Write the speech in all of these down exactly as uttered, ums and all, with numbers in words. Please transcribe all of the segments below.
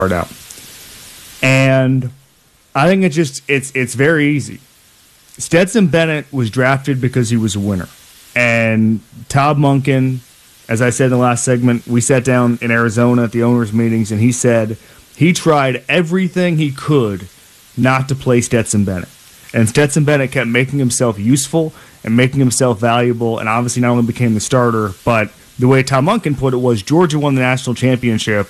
out. And I think it's just it's it's very easy. Stetson Bennett was drafted because he was a winner. And Todd Monken, as I said in the last segment, we sat down in Arizona at the owners' meetings, and he said he tried everything he could not to play Stetson Bennett. And Stetson Bennett kept making himself useful and making himself valuable, and obviously not only became the starter, but the way Tom Monken put it was Georgia won the national championship,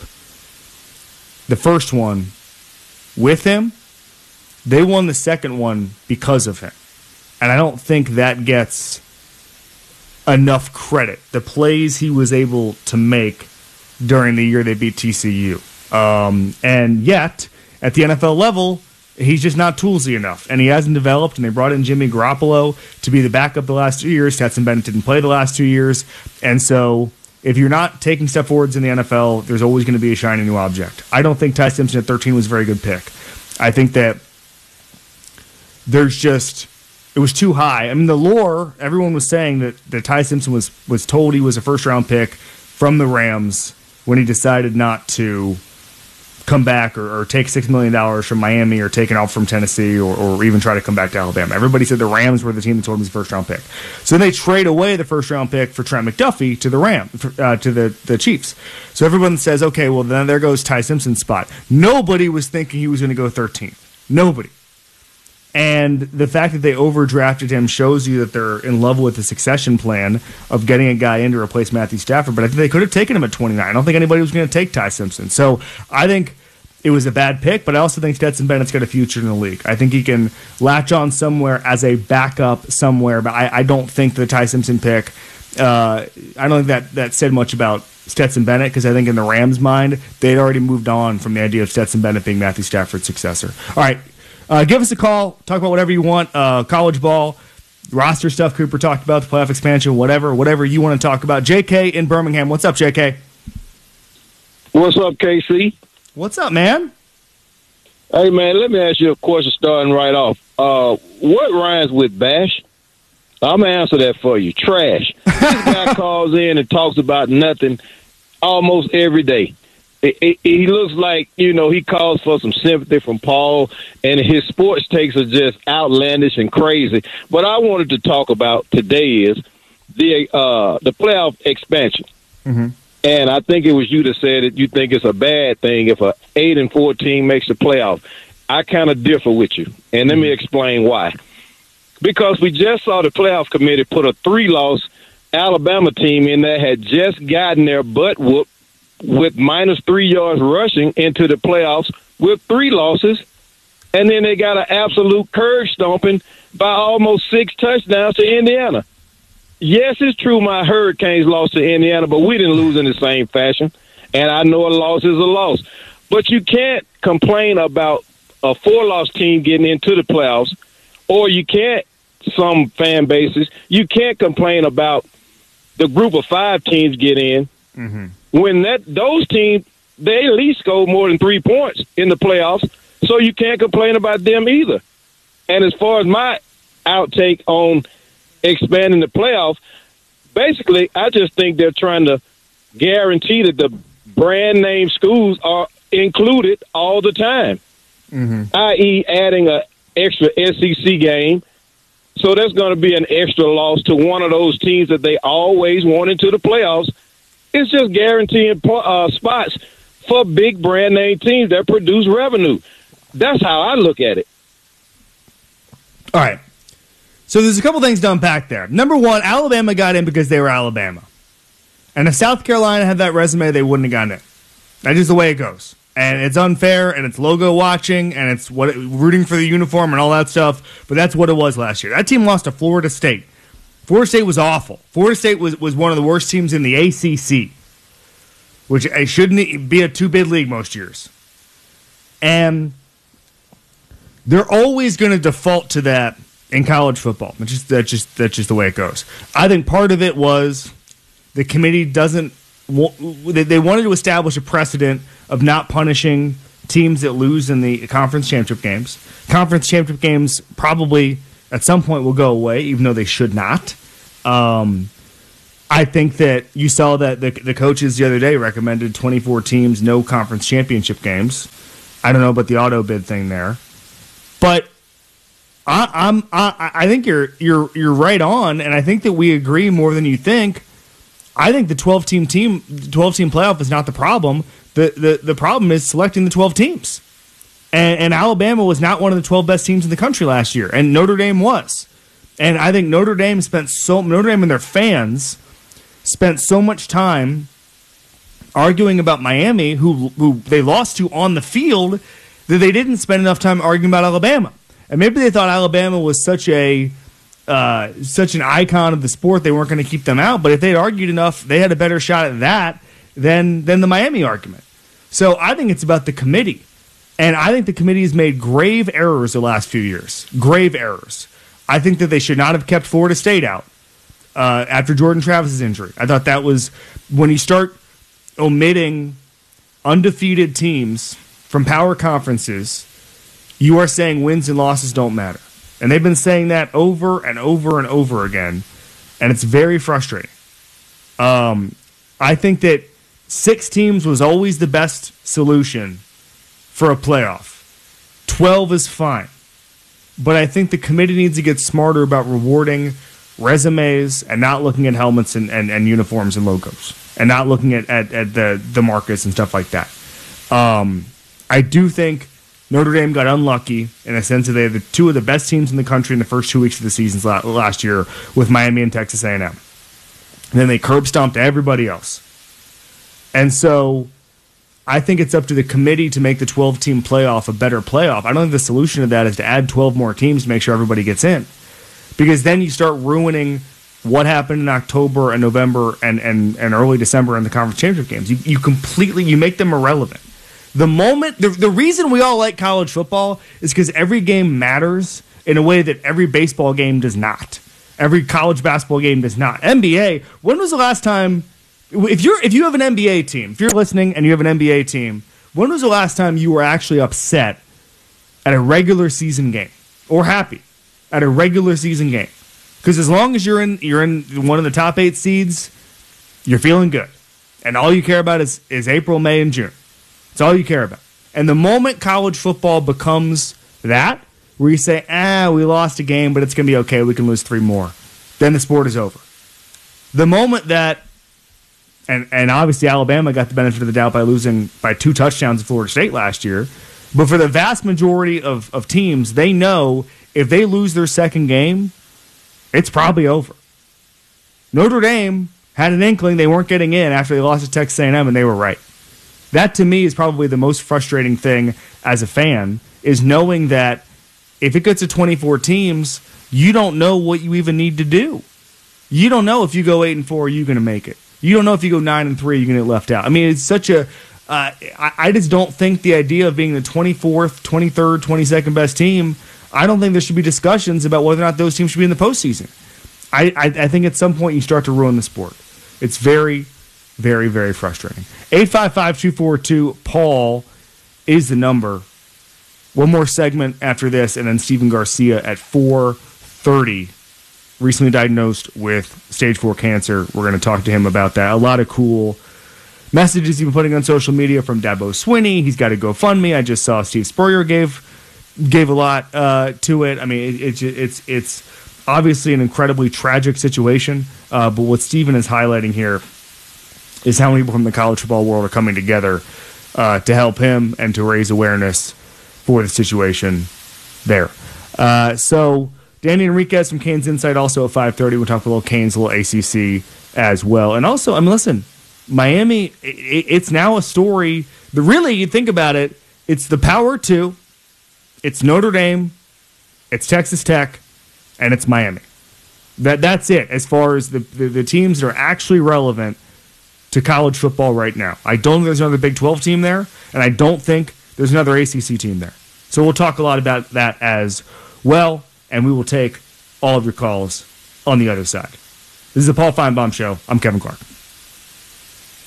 the first one, with him. They won the second one because of him. And I don't think that gets enough credit. The plays he was able to make during the year they beat T C U. Um, and yet, at the N F L level, he's just not toolsy enough. And he hasn't developed, and they brought in Jimmy Garoppolo to be the backup the last two years. Stetson Bennett didn't play the last two years. And so if you're not taking step forwards in the N F L, there's always going to be a shiny new object. I don't think Ty Simpson at thirteen was a very good pick. I think that there's just, it was too high. I mean, the lore, everyone was saying that, that Ty Simpson was, was told he was a first-round pick from the Rams when he decided not to come back or, or take six million dollars from Miami or take it out from Tennessee or, or even try to come back to Alabama. Everybody said the Rams were the team that told him he's a first-round pick. So then they trade away the first-round pick for Trent McDuffie to the Ram, uh, to the, the Chiefs. So everyone says, okay, well, then there goes Ty Simpson's spot. Nobody was thinking he was going to go thirteenth. Nobody. And the fact that they overdrafted him shows you that they're in love with the succession plan of getting a guy in to replace Matthew Stafford. But I think they could have taken him at twenty-nine. I don't think anybody was going to take Ty Simpson. So I think it was a bad pick, but I also think Stetson Bennett's got a future in the league. I think he can latch on somewhere as a backup somewhere, but I, I don't think the Ty Simpson pick, uh, I don't think that, that said much about Stetson Bennett, because I think in the Rams' mind, they'd already moved on from the idea of Stetson Bennett being Matthew Stafford's successor. All right. Uh, give us a call. Talk about whatever you want. Uh, college ball, roster stuff Cooper talked about, the playoff expansion, whatever, whatever you want to talk about. J K in Birmingham. What's up, J K? What's up, K C? What's up, man? Hey, man, let me ask you a question starting right off. Uh, what rhymes with bash? I'm going to answer that for you. Trash. This guy calls in and talks about nothing almost every day. It, it, he looks like, you know, he calls for some sympathy from Paul, and his sports takes are just outlandish and crazy. What I wanted to talk about today is the uh, the playoff expansion. Mm-hmm. And I think it was you that said that you think it's a bad thing if a eight and four team makes the playoff. I kind of differ with you, and let me explain why. Because we just saw the playoff committee put a three-loss Alabama team in that had just gotten their butt whooped with minus three yards rushing into the playoffs with three losses, and then they got an absolute curve stomping by almost six touchdowns to Indiana. Yes, it's true my Hurricanes lost to Indiana, but we didn't lose in the same fashion, and I know a loss is a loss. But you can't complain about a four-loss team getting into the playoffs, or you can't, some fan bases, you can't complain about the group of five teams get in. Mm-hmm. When that those teams, they at least scored more than three points in the playoffs, so you can't complain about them either. And as far as my outtake on expanding the playoff, basically, I just think they're trying to guarantee that the brand name schools are included all the time, mm-hmm. that is adding an extra S E C game. So there's going to be an extra loss to one of those teams that they always want into the playoffs. It's just guaranteeing uh, spots for big brand name teams that produce revenue. That's how I look at it. All right. So there's a couple things to unpack there. Number one, Alabama got in because they were Alabama. And if South Carolina had that resume, they wouldn't have gotten in. That's just the way it goes. And it's unfair, and it's logo watching, and it's what it, rooting for the uniform and all that stuff. But that's what it was last year. That team lost to Florida State. Florida State was awful. Florida State was, was one of the worst teams in the A C C, which it shouldn't be a two-bid league most years. And they're always going to default to that in college football. That's just, that's just that's just the way it goes. I think part of it was the committee doesn't they wanted to establish a precedent of not punishing teams that lose in the conference championship games. Conference championship games probably at some point will go away, even though they should not. Um, I think that you saw that the, the coaches the other day recommended twenty-four teams, no conference championship games. I don't know about the auto bid thing there, but I, I'm I, I think you're you're you're right on, and I think that we agree more than you think. I think the twelve team team twelve team playoff is not the problem. The the the problem is selecting the twelve teams, and, and Alabama was not one of the twelve best teams in the country last year, and Notre Dame was, and I think Notre Dame spent so Notre Dame and their fans spent so much time arguing about Miami, who who they lost to on the field, that they didn't spend enough time arguing about Alabama. And maybe they thought Alabama was such a uh, such an icon of the sport they weren't going to keep them out. But if they'd argued enough, they had a better shot at that than than the Miami argument. So I think it's about the committee, and I think the committee has made grave errors the last few years. Grave errors. I think that they should not have kept Florida State out uh, after Jordan Travis's injury. I thought that was when you start omitting undefeated teams from power conferences, you are saying wins and losses don't matter. And they've been saying that over and over and over again, and it's very frustrating. Um, I think that six teams was always the best solution for a playoff. twelve is fine. But I think the committee needs to get smarter about rewarding resumes and not looking at helmets and, and, and uniforms and logos, and not looking at, at, at the, the markets and stuff like that. Um, I do think Notre Dame got unlucky in the sense that they had the two of the best teams in the country in the first two weeks of the season last year with Miami and Texas A and M. And then they curb stomped everybody else. And so I think it's up to the committee to make the twelve-team playoff a better playoff. I don't think the solution to that is to add twelve more teams to make sure everybody gets in. Because then you start ruining what happened in October and November and, and, and early December in the conference championship games. You, you completely, you make them irrelevant. The moment, the, the reason we all like college football is because every game matters in a way that every baseball game does not. Every college basketball game does not. N B A, when was the last time, if you're if you have an N B A team, if you're listening and you have an N B A team, when was the last time you were actually upset at a regular season game or happy at a regular season game? Because as long as you're in you're in one of the top eight seeds, you're feeling good. And all you care about is, is April, May, and June. That's all you care about. And the moment college football becomes that, where you say, ah, we lost a game, but it's going to be okay, we can lose three more, then the sport is over. The moment that, and, and obviously Alabama got the benefit of the doubt by losing by two touchdowns to Florida State last year, but for the vast majority of, of teams, they know if they lose their second game, it's probably over. Notre Dame had an inkling they weren't getting in after they lost to Texas A and M, and they were right. That, to me, is probably the most frustrating thing as a fan, is knowing that if it gets to twenty-four teams, you don't know what you even need to do. You don't know if you go eight and four, are you going to make it? You don't know if you go nine and three, you're going to get left out. I mean, it's such a. Uh, I, I just don't think the idea of being the twenty-fourth, twenty-third, twenty-second best team. I don't think there should be discussions about whether or not those teams should be in the postseason. I, I, I think at some point you start to ruin the sport. It's very, very, very frustrating. eight five five, two four two, Paul is the number. One more segment after this, and then Stephen Garcia at four thirty, recently diagnosed with stage four cancer. We're going to talk to him about that. A lot of cool messages he's been putting on social media from Dabo Swinney. He's got a GoFundMe. I just saw Steve Spurrier gave gave a lot uh, to it. I mean, it, it, it's it's obviously an incredibly tragic situation, uh, but what Stephen is highlighting here is how many people from the college football world are coming together uh, to help him and to raise awareness for the situation there. Uh, so, Danny Enriquez from Canes Insight also at five thirty. We'll talk a little Canes, a little A C C as well. And also, I mean, listen, Miami, it, it's now a story. But really, you think about it, it's the Power Two, it's Notre Dame, it's Texas Tech, and it's Miami. That That's it as far as the, the, the teams that are actually relevant to college football right now. I don't think there's another Big twelve team there, and I don't think there's another A C C team there. So we'll talk a lot about that as well, and we will take all of your calls on the other side. This is the Paul Feinbaum Show. I'm Kevin Clark.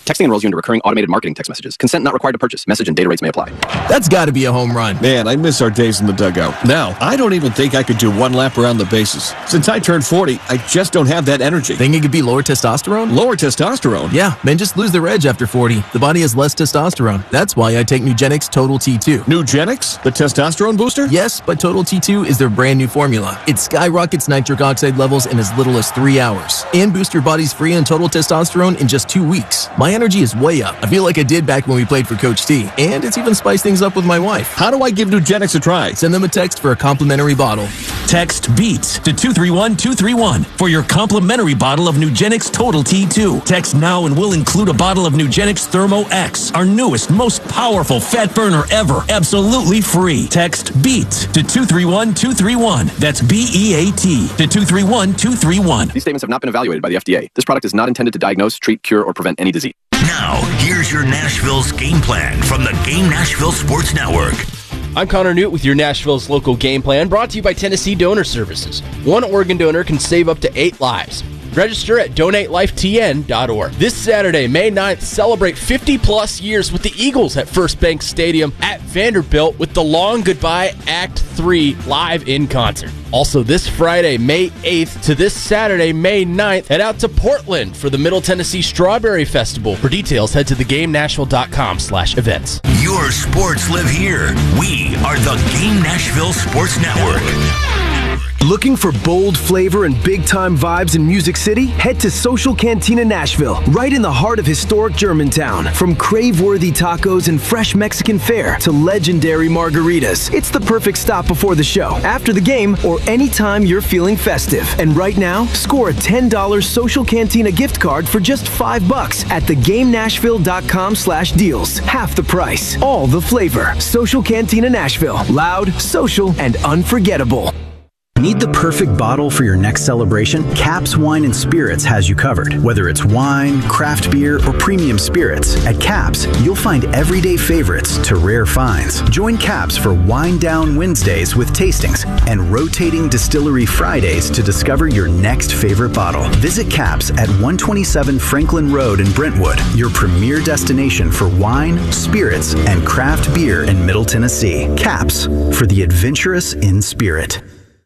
Texting enrolls you into recurring automated marketing text messages. Consent not required to purchase. Message and data rates may apply. That's got to be a home run. Man, I miss our days in the dugout. Now, I don't even think I could do one lap around the bases. Since I turned forty, I just don't have that energy. Think it could be lower testosterone? Lower testosterone? Yeah, men just lose their edge after forty. The body has less testosterone. That's why I take Nugenix Total T two. Nugenix? The testosterone booster? Yes, but Total T two is their brand new formula. It skyrockets nitric oxide levels in as little as three hours and boosts your body's free and total testosterone in just two weeks. My energy is way up. I feel like I did back when we played for Coach T, and it's even spiced things up with my wife. How do I give Nugenix a try? Send them a text for a complimentary bottle. Text BEATS to two three one two three one for your complimentary bottle of Nugenix Total T two. Text now and we'll include a bottle of Nugenix Thermo X, our newest, most powerful fat burner ever, absolutely free. Text BEATS to two three one two three one. That's B E A T to two three one two three one. These statements have not been evaluated by the F D A. This product is not intended to diagnose, treat, cure, or prevent any disease. Now, here's your Nashville's game plan from the Game Nashville Sports Network. I'm Connor Newt with your Nashville's local game plan, brought to you by Tennessee Donor Services. One organ donor can save up to eight lives. Register at donate life T N dot org. This Saturday, May ninth, celebrate fifty plus years with the Eagles at First Bank Stadium at Vanderbilt with the Long Goodbye Act three live in concert. Also this Friday, May eighth to this Saturday, May ninth, head out to Portland for the Middle Tennessee Strawberry Festival. For details, head to the game nashville dot com slash events. Your sports live here. We are the Game Nashville Sports Network. Looking for bold flavor and big-time vibes in Music City? Head to Social Cantina Nashville, right in the heart of historic Germantown. From crave-worthy tacos and fresh Mexican fare to legendary margaritas, it's the perfect stop before the show, after the game, or anytime you're feeling festive. And right now, score a ten dollars Social Cantina gift card for just five bucks at the game nashville dot com slash deals. Half the price, all the flavor. Social Cantina Nashville, loud, social, and unforgettable. Need the perfect bottle for your next celebration? Caps Wine and Spirits has you covered. Whether it's wine, craft beer, or premium spirits, at Caps, you'll find everyday favorites to rare finds. Join Caps for Wine Down Wednesdays with tastings and rotating distillery Fridays to discover your next favorite bottle. Visit Caps at one twenty-seven Franklin Road in Brentwood, your premier destination for wine, spirits, and craft beer in Middle Tennessee. Caps, for the adventurous in spirit.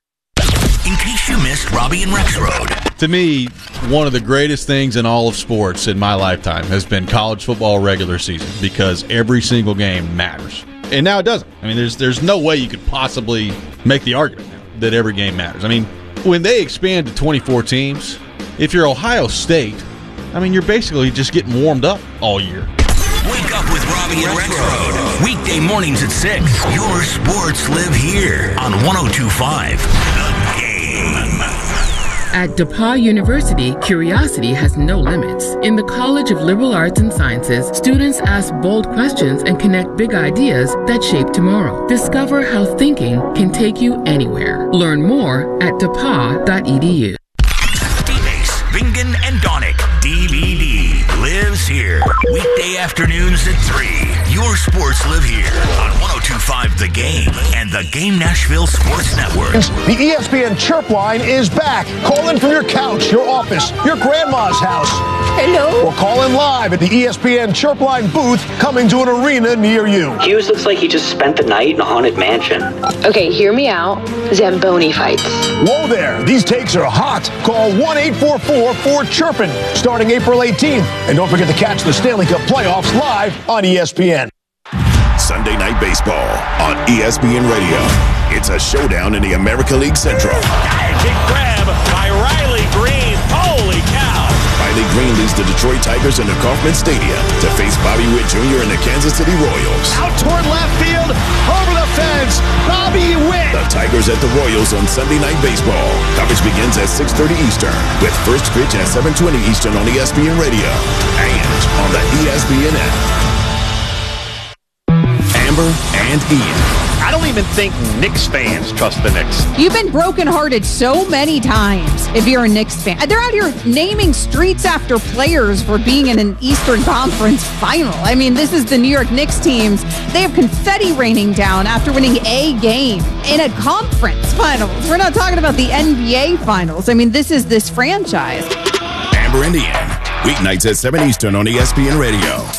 In case you missed Robbie and Rex Road. To me, one of the greatest things in all of sports in my lifetime has been college football regular season, because every single game matters. And now it doesn't. I mean, there's there's no way you could possibly make the argument now that every game matters. I mean, when they expand to twenty-four teams, if you're Ohio State, I mean, you're basically just getting warmed up all year. Wake up with Robbie and Rex Road. Weekday mornings at six. Your sports live here on one oh two point five. The Game. At DePauw University, curiosity has no limits. In the College of Liberal Arts and Sciences, students ask bold questions and connect big ideas that shape tomorrow. Discover how thinking can take you anywhere. Learn more at depaw dot e d u. D-Base, Bingen, and Donick. D V D lives here. Weekday afternoons at three. Your sports live here on one oh two point five The Game and the Game Nashville Sports Network. The E S P N Chirp line is back. Call in from your couch, your office, your grandma's house. Hello. Or call in live at the E S P N Chirp line booth coming to an arena near you. Hughes looks like he just spent the night in a haunted mansion. Okay, hear me out. Zamboni fights. Whoa there. These takes are hot. Call one eight four four four chirpin starting April eighteenth. And don't forget to catch the Stanley Cup playoffs live on E S P N. Sunday Night Baseball on E S P N Radio. It's a showdown in the American League Central. Big grab by Riley Green. Holy cow. Riley Green leads the Detroit Tigers into Kauffman Stadium to face Bobby Witt Junior and the Kansas City Royals. Out toward left field, over the fence, Bobby Witt. The Tigers at the Royals on Sunday Night Baseball. Coverage begins at six thirty Eastern with first pitch at seven twenty Eastern on E S P N Radio and on the E S P N app. Amber and Ian. I don't even think Knicks fans trust the Knicks. You've been brokenhearted so many times if you're a Knicks fan. They're out here naming streets after players for being in an Eastern Conference final. I mean, this is the New York Knicks teams. They have confetti raining down after winning a game in a conference finals. We're not talking about the N B A finals. I mean, this is this franchise. Amber and Ian Weeknights at seven Eastern on E S P N Radio.